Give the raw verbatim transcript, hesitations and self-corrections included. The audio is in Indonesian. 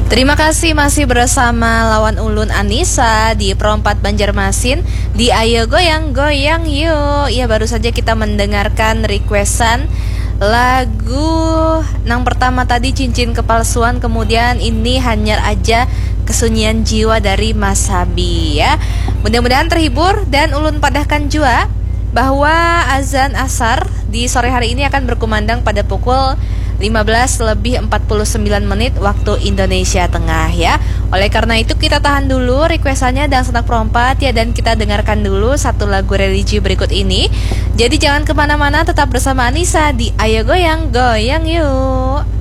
Terima kasih masih bersama lawan ulun Anissa di Perompat Banjarmasin di Ayo Goyang Goyang Yuk. Ya, baru saja kita mendengarkan requestan lagu yang pertama tadi Cincin Kepalsuan, kemudian ini Hanyar Aja Kesunyian Jiwa dari Mas Habi ya. Mudah-mudahan terhibur dan ulun padahkan juga bahwa azan asar di sore hari ini akan berkumandang pada pukul lima belas lebih empat puluh sembilan menit waktu Indonesia Tengah ya. Oleh karena itu kita tahan dulu requestannya dan Sanak Perompat ya, dan kita dengarkan dulu satu lagu religi berikut ini. Jadi jangan kemana-mana, tetap bersama Anissa di Ayo Goyang Goyang Yuk.